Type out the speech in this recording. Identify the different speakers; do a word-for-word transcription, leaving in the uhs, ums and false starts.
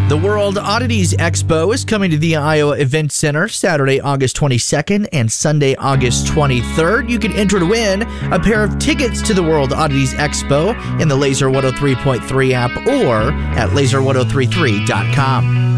Speaker 1: The World Oddities Expo is coming to the Iowa Event Center Saturday, August twenty-second and Sunday, August twenty-third. You can enter to win a pair of tickets to the World Oddities Expo in the Laser one oh three point three app or at laser ten thirty-three dot com.